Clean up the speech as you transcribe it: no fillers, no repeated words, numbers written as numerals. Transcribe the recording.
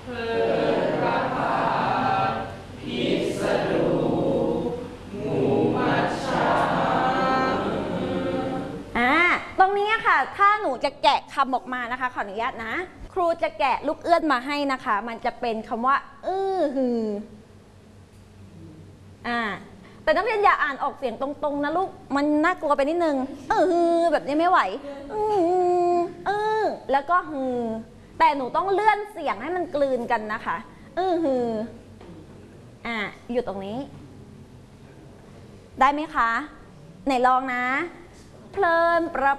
ตรงนี้ค่ะถ้าหนูจะแกะคำออกมานะคะขออนุญาตนะครูจะแกะลูกเอื้อนมาให้นะคะมันจะเป็นคำว่าฮือแต่นักเรียนอย่าอ่านออกเสียงตรงๆนะลูกมันน่ากลัวไปนิดนึงฮือแบบนี้ไม่ไหวแล้วก็ฮือแต่หนูต้องเลื่อนเสียงให้มันกลืนกันนะคะฮืออยู่ตรงนี้ได้ไหมคะไหนลองนะเพลินประ